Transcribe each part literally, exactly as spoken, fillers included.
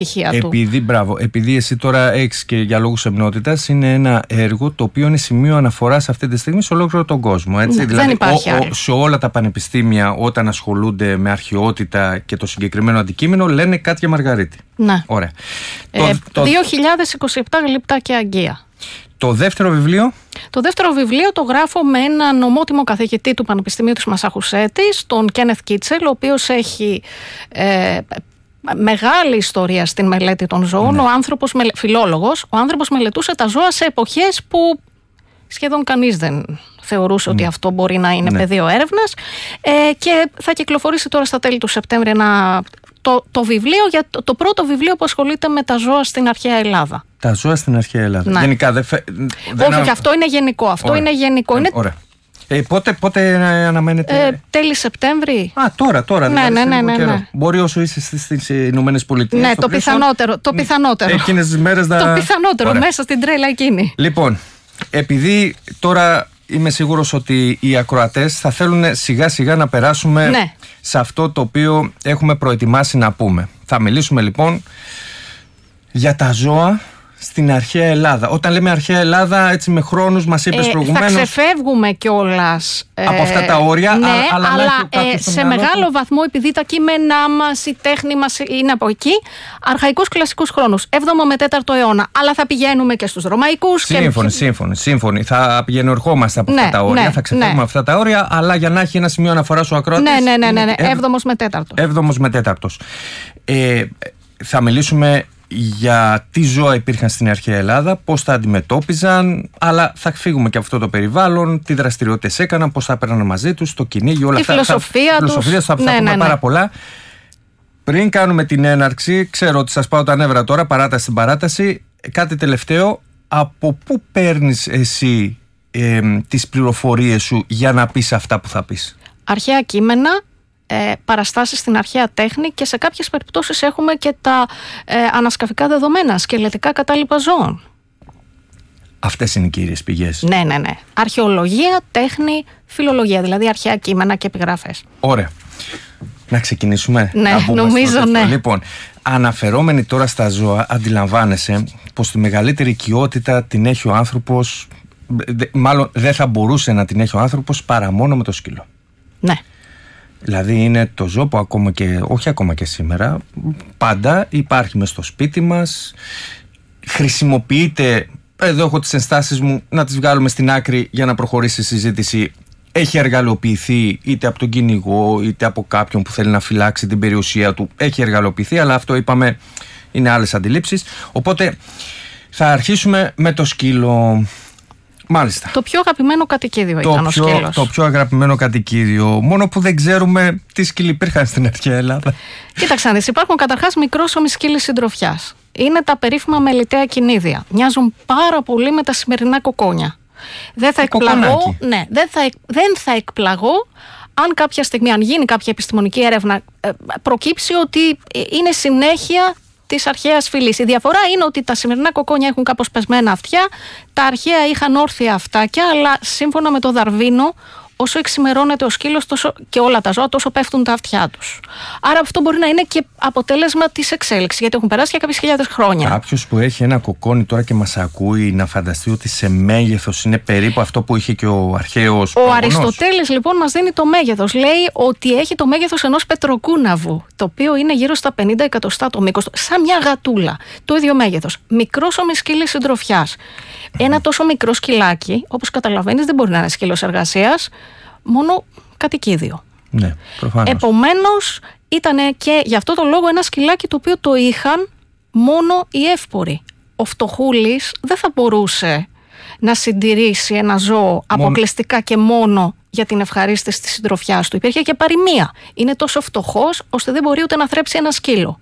Επειδή, μπράβο, επειδή εσύ τώρα έχεις και για λόγους σεμνότητας, είναι ένα έργο το οποίο είναι σημείο αναφοράς αυτή τη στιγμή σε ολόκληρο τον κόσμο. Έτσι. Ναι, δηλαδή, δεν υπάρχει ο, ο, σε όλα τα πανεπιστήμια, όταν ασχολούνται με αρχαιότητα και το συγκεκριμένο αντικείμενο, λένε Κάτια Μαργαρίτη. Ναι. Ωραία. Ε, το, το, δύο χιλιάδες είκοσι επτά γλυπτά και αγκαία. Το δεύτερο βιβλίο. Το δεύτερο βιβλίο το γράφω με έναν ομότιμο καθηγητή του Πανεπιστημίου της Μασαχουσέτης, τον Κένεθ Κίτσελ, ο οποίος έχει ε, μεγάλη ιστορία στην μελέτη των ζώων. Ναι. Ο άνθρωπος, φιλόλογος, ο άνθρωπος μελετούσε τα ζώα σε εποχές που σχεδόν κανείς δεν θεωρούσε ναι. ότι αυτό μπορεί να είναι ναι. πεδίο έρευνας. Ε, και θα κυκλοφορήσει τώρα στα τέλη του Σεπτέμβρη ένα, το, το βιβλίο, για το, το πρώτο βιβλίο που ασχολείται με τα ζώα στην αρχαία Ελλάδα. Τα ζώα στην αρχαία Ελλάδα. Ναι. Γενικά δεν φε... Όχι, όχι, αυτό είναι γενικό. Αυτό Ωραία. είναι γενικό. Είναι... Ωραία. Ε, πότε, πότε αναμένετε. Ε, τέλη Σεπτέμβρη. Α, τώρα, τώρα. Ναι, δηλαδή, ναι, ναι, ναι, ναι. Μπορεί όσο είσαι στις Ηνωμένες Πολιτείες. Ναι, το πιθανότερο. Το πιθανότερο. Εκείνες τις μέρες να... Το πιθανότερο, Ωραία. μέσα στην τρέλα εκείνη. Λοιπόν, επειδή τώρα είμαι σίγουρος ότι οι ακροατές θα θέλουν σιγά σιγά να περάσουμε ναι. σε αυτό το οποίο έχουμε προετοιμάσει να πούμε. Θα μιλήσουμε λοιπόν για τα ζώα στην αρχαία Ελλάδα. Όταν λέμε αρχαία Ελλάδα, έτσι με χρόνους μας είπες ε, προηγουμένως. Θα ξεφεύγουμε κιόλας ε, από αυτά τα όρια, ναι, α, αλλά, αλλά ε, σε μεγάλο του. βαθμό, επειδή τα κείμενά μας, η τέχνη μας είναι από εκεί, αρχαϊκούς κλασικούς χρόνους, έβδομο με τέταρτο αιώνα. Αλλά θα πηγαίνουμε και στους ρωμαϊκούς. Σύμφωνοι, και... σύμφωνοι, σύμφωνοι. Θα πηγαίνουμε από ναι, αυτά τα όρια, ναι, θα ξεφεύγουμε ναι. αυτά τα όρια, αλλά για να έχει ένα σημείο αναφορά ο ακροατής. Ναι, ναι, ναι, ναι, ναι. έβδομος με τέταρτος. Έβδομος με τέταρτος. Ε, θα μιλήσουμε για τι ζώα υπήρχαν στην αρχαία Ελλάδα, πώς τα αντιμετώπιζαν, αλλά θα φύγουμε και από αυτό το περιβάλλον, τι δραστηριότητες έκαναν, πώς τα έπαιρναν μαζί τους, το κυνήγι, όλα τη αυτά. Φιλοσοφία θα, τους. Φιλοσοφία, θα, ναι, θα πούμε ναι, ναι. πάρα πολλά. Πριν κάνουμε την έναρξη, ξέρω ότι σας πάω τα νεύρα τώρα, παράταση στην παράταση, κάτι τελευταίο, από πού παίρνεις εσύ ε, τις πληροφορίες σου για να πεις αυτά που θα πεις? Αρχαία κείμενα, Ε, παραστάσεις στην αρχαία τέχνη και σε κάποιες περιπτώσεις έχουμε και τα ε, ανασκαφικά δεδομένα, σκελετικά κατάλοιπα ζώων. Αυτές είναι οι κύριες πηγές. Ναι, ναι, ναι. Αρχαιολογία, τέχνη, φιλολογία, δηλαδή αρχαία κείμενα και επιγραφές. Ωραία. Να ξεκινήσουμε. Ναι, νομίζω ναι. Λοιπόν, αναφερόμενοι τώρα στα ζώα, αντιλαμβάνεσαι πως τη μεγαλύτερη οικειότητα την έχει ο άνθρωπος, μάλλον δεν θα μπορούσε να την έχει ο άνθρωπος παρά μόνο με το σκύλο. Ναι. Δηλαδή είναι το ζώο που ακόμα και, όχι ακόμα και σήμερα, πάντα υπάρχει μες στο σπίτι μας, χρησιμοποιείται, εδώ έχω τις ενστάσεις μου, να τις βγάλουμε στην άκρη για να προχωρήσει η συζήτηση. Έχει εργαλειοποιηθεί είτε από τον κυνηγό είτε από κάποιον που θέλει να φυλάξει την περιουσία του. Έχει εργαλειοποιηθεί, αλλά αυτό είπαμε είναι άλλες αντιλήψεις. Οπότε θα αρχίσουμε με το σκύλο. Μάλιστα. Το πιο αγαπημένο κατοικίδιο το ήταν πιο, ο σκύλος. Το πιο αγαπημένο κατοικίδιο. Μόνο που δεν ξέρουμε τι σκύλοι υπήρχαν στην αρχαία Ελλάδα. Κοίταξε να δεις, υπάρχουν καταρχάς μικρόσωμοι σκύλοι συντροφιάς. Είναι τα περίφημα μελιτέα κυνίδια. Μοιάζουν πάρα πολύ με τα σημερινά κοκόνια. Δεν θα εκπλαγώ, ναι, δεν θα, δεν θα εκπλαγώ αν κάποια στιγμή, αν γίνει κάποια επιστημονική έρευνα, προκύψει ότι είναι συνέχεια της αρχαίας φυλής. Η διαφορά είναι ότι τα σημερινά κοκόνια έχουν κάπως πεσμένα αυτιά, τα αρχαία είχαν όρθια αυτάκια, αλλά σύμφωνα με το Δαρβίνο, όσο εξημερώνεται ο σκύλος τόσο, και όλα τα ζώα, τόσο πέφτουν τα αυτιά τους. Άρα αυτό μπορεί να είναι και αποτέλεσμα της εξέλιξης, γιατί έχουν περάσει για κάποιες χιλιάδες χρόνια. Κάποιος που έχει ένα κοκόνι τώρα και μας ακούει, να φανταστεί ότι σε μέγεθος είναι περίπου αυτό που είχε και ο αρχαίος προγονός. Ο Αριστοτέλης λοιπόν μας δίνει το μέγεθος. Λέει ότι έχει το μέγεθος ενός πετροκούναβου, το οποίο είναι γύρω στα πενήντα εκατοστά το μήκος, σαν μια γατούλα. Το ίδιο μέγεθος. Μικρόσωμη σκύλη συντροφιάς. Ένα τόσο μικρό σκυλάκι, όπως καταλαβαίνεις, δεν μπορεί να είναι σκύλος εργασίας, μόνο κατοικίδιο. Ναι, προφανώς. Επομένως, ήταν και γι' αυτό το λόγο ένα σκυλάκι το οποίο το είχαν μόνο οι εύποροι. Ο φτωχούλης δεν θα μπορούσε να συντηρήσει ένα ζώο μόνο αποκλειστικά και μόνο για την ευχαρίστηση της συντροφιάς του. Υπήρχε και παροιμία. Είναι τόσο φτωχός ώστε δεν μπορεί ούτε να θρέψει ένα σκύλο.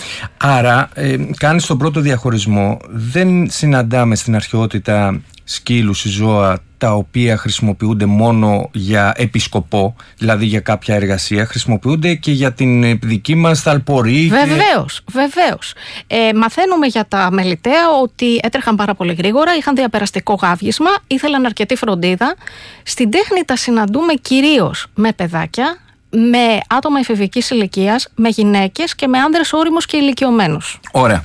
Άρα, ε, κάνεις τον πρώτο διαχωρισμό. Δεν συναντάμε στην αρχαιότητα σκύλους ή ζώα τα οποία χρησιμοποιούνται μόνο για επισκοπό, δηλαδή για κάποια εργασία, χρησιμοποιούνται και για την δική μας ταλπορή. Βεβαίως, και... βεβαίως. Ε, μαθαίνουμε για τα μελιτέα ότι έτρεχαν πάρα πολύ γρήγορα, είχαν διαπεραστικό γάβγισμα, ήθελαν αρκετή φροντίδα. Στην τέχνη τα συναντούμε κυρίως με παιδάκια, με άτομα εφηβικής ηλικίας, με γυναίκες και με άνδρες όριμους και ηλικιωμένους. Ωραία.